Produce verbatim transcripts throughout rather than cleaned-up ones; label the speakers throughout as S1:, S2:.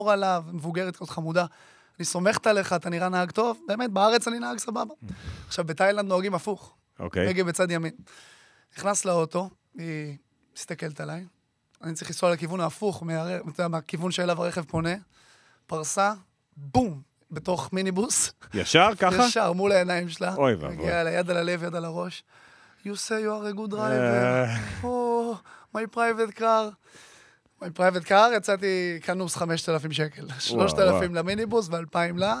S1: עליו, מבוגרת כזאת חמודה, אני סומכת עליך, אתה נראה נהג טוב, באמת, בארץ אני נהג סבבה. עכשיו, בתאילנד נוהגים הפוך.
S2: אוקיי.
S1: הגה בצד ימין. נכנס לאוטו, היא מסתכלת עליי, אני צריך לנסוע לכיוון ההפוך, מהכיוון שאליו הרכב פונה, פרסה, בום, בתוך מיניבוס.
S2: ישר ככה?
S1: ישר, מול העיניים שלה.
S2: אוי ואבוי.
S1: הגיעה לה יד על הלב, יד על הראש. You say you are a good driver. Oh, my private car. my private car, יצאתי כנוס חמשת אלפים שקל. שלושת אלפים למיניבוס ואלפיים לה.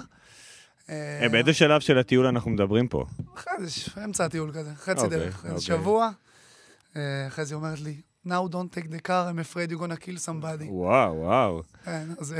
S2: באיזה שלב של הטיול אנחנו מדברים פה?
S1: אמצע הטיול כזה, חצי דרך. שבוע. אחרי זה אומרת לי, now don't take the car, I'm afraid you're gonna kill somebody.
S2: וואו, וואו.
S1: כן, אז...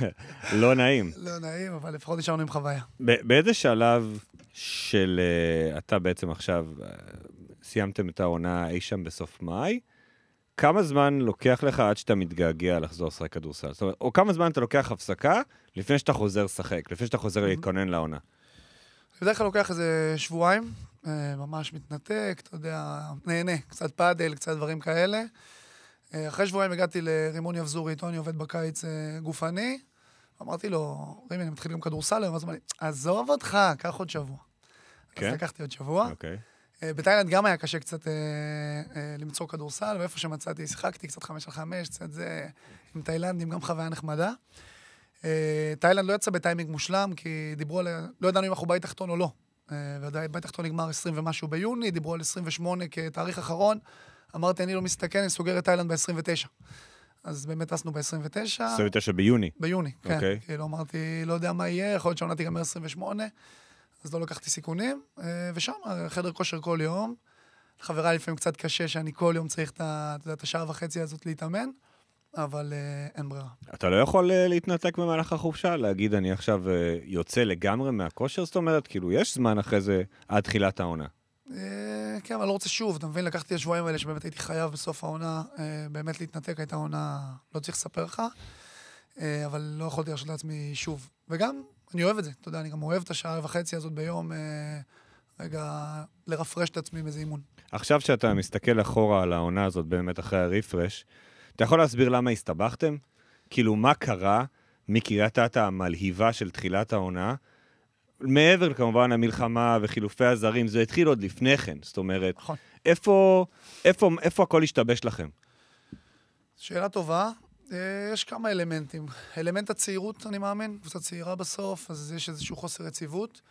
S2: לא נעים.
S1: לא נעים, אבל לפחות נשארנו עם חוויה.
S2: באיזה שלב של... אתה בעצם עכשיו סיימתם את העונה אי שם בסוף מאי, כמה זמן לוקח לך עד שאתה מתגעגע לחזור לשחק כדורסל? זאת אומרת, או כמה זמן אתה לוקח הפסקה לפני שאתה חוזר לשחק, לפני שאתה חוזר להתכונן לעונה?
S1: בדרך כלל לוקח איזה שבועיים, ממש מתנתק, אתה יודע, נהנה, קצת פאדל, קצת דברים כאלה. אחרי שבועיים הגעתי לרימון יבזורי, איתו אני עובד בקיץ גופני, אמרתי לו, רימי, אני מתחיל גם כדורסל, ואז אמר לי, עזוב אותך, קח עוד שבוע. אז לקחתי עוד שבוע.
S2: אוקיי.
S1: בתאילנד גם היה קשה קצת למצוא כדורסל, ואיפה שמצאתי, שיחקתי קצת חמש על חמש, קצת זה עם תאילנדים, גם חוויה נחמדה. תאילנד לא יצא בטיימינג מושלם, כי דיברו על... לא ידענו אם אנחנו בית תחתון או לא. ובית תחתון נגמר עשרים ומשהו ביוני, דיברו על עשרים ושמונה כתאריך אחרון. אמרתי, אני לא מסתכן, אני סוגר את תאילנד ב-עשרים ותשע. אז באמת טסנו ב-עשרים ותשע.
S2: עשרים ותשע ביוני?
S1: ביוני, כן. כאילו אמרתי, לא יודע מה יהיה, יכול להיות שעונה תיגמר עשרים ושמונה. אז לא לקחתי סיכונים, ושם, חדר כושר כל יום. חברה לפעמים קצת קשה שאני כל יום צריך את השעה וחצי הזאת להתאמן, אבל אין ברירה. אתה
S2: לא יכול להתנתק במהלך החופשה, להגיד אני עכשיו יוצא לגמרי מהכושר, זאת אומרת, כאילו יש זמן אחרי זה עד תחילת העונה.
S1: כן, אבל לא רוצה שוב, אתה מבין, לקחתי השבועיים האלה שבאמת הייתי חייב בסוף העונה, באמת להתנתק, הייתה עונה, לא צריך לספר לך, אבל לא יכולתי להרשות לעצמי שוב. וגם, אני אוהב את זה, אתה יודע, אני גם אוהב את השעה וחצי הזאת ביום, רגע, לרפרש את עצמי באיזה אימון.
S2: עכשיו שאתה מסתכל אחורה על העונה הזאת, באמת אחרי הרפרש, אתה יכול להסביר למה הסתבכתם? כאילו, מה קרה מקריית אתא המלהיבה של תחילת העונה? מעבר, כמובן, המלחמה וחילופי הזרים, זה התחיל עוד לפני כן. זאת אומרת,
S1: נכון.
S2: איפה, איפה, איפה הכל השתבש לכם?
S1: שאלה טובה. יש כמה אלמנטים. אלמנט הצעירות, אני מאמין, קבוצה צעירה בסוף, אז יש איזשהו חוסר יציבות.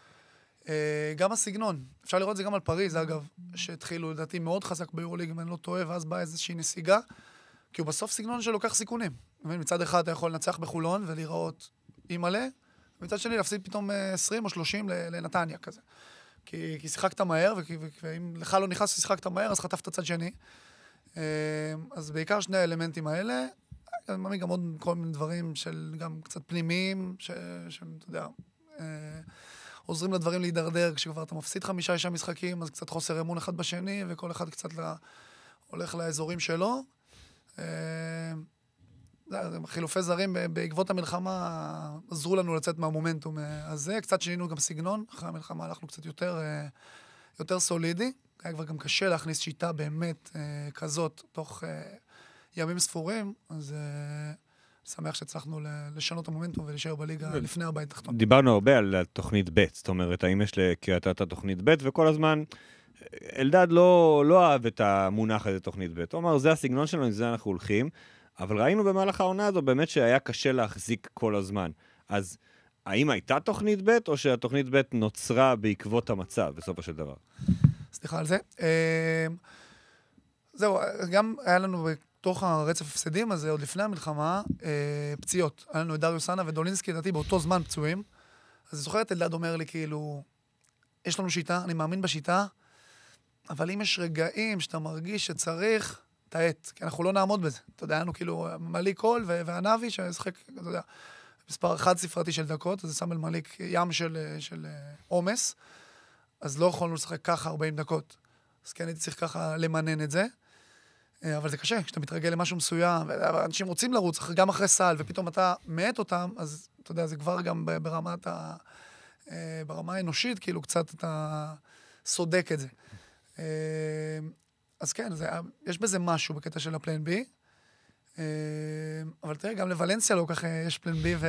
S1: גם הסגנון. אפשר לראות את זה גם על פריז, אגב, שהתחילו, לדעתי, מאוד חזק ביורוליג, אם אני לא טועה, ואז באה איזושהי נסיגה, כי הוא בסוף סגנון שלוקח סיכונים. מצד אחד אתה יכול לנצח בחולון ולראות עם מלא, ומצד שני להפסיד פתאום עשרים או שלושים לנתניה כזה. כי, כי שיחקת מהר, ואם לך לא נכנס ששיחקת מהר, אז חטפת צד שני. אז בעיקר שני האלמנטים האלה, אני מאמין גם עוד כל מיני דברים של גם קצת פנימיים, שהם, אתה יודע, עוזרים לדברים להידרדר, כשכבר אתה מפסיד חמישה אישה משחקים, אז קצת חוסר אמון אחד בשני, וכל אחד קצת הולך לאזורים שלו. חילופי זרים בעקבות המלחמה עזרו לנו לצאת מהמומנטום הזה, קצת שינינו גם סגנון, אחרי המלחמה הלכנו קצת יותר, יותר סולידי, היה כבר גם קשה להכניס שיטה באמת כזאת תוך ימים ספורים, אז שמח שהצלחנו לשנות המומנטום ולהישאר בליגה לפני הבית תחתון.
S2: דיברנו הרבה על תוכנית ב', זאת אומרת, האם יש לקריית אתא תוכנית ב', וכל הזמן אלדד לא, לא אהב את המונח הזה תוכנית ב', הוא אמר, זה הסגנון שלנו, עם זה אנחנו הולכים, אבל ראינו במהלך העונה הזו באמת שהיה קשה להחזיק כל הזמן. אז האם הייתה תוכנית ב' או שהתוכנית ב' נוצרה בעקבות המצב בסופו של דבר?
S1: סליחה על זה. זהו, גם היה לנו בתוך הרצף הפסדים הזה, עוד לפני המלחמה, פציעות. היה לנו את דריו סאנה ודולינסקי, לדעתי, באותו זמן פצועים. אז אני זוכרת, אלדד אומר לי, כאילו, יש לנו שיטה, אני מאמין בשיטה, אבל אם יש רגעים שאתה מרגיש שצריך, תעט, כי אנחנו לא נעמוד בזה. אתה יודע, היינו כאילו מליק קול והנאבי, ששחק, אתה יודע, מספר אחד ספרתי של דקות, אז זה שם על מליק ים של, של אומס, אז לא יכולנו לשחק ככה ארבעים דקות. אז כן, הייתי צריך ככה למנן את זה, אבל זה קשה, כשאתה מתרגל למשהו מסוים, ואנשים רוצים לרוץ, גם אחרי סל, ופתאום אתה מעט אותם, אז אתה יודע, זה כבר גם ברמת ה... ברמה האנושית, כאילו קצת אתה סודק את זה. אז כן, זה, יש בזה משהו בקטע של הפלן בי. אבל תראה, גם לוולנסיה לא ככה יש פלן בי,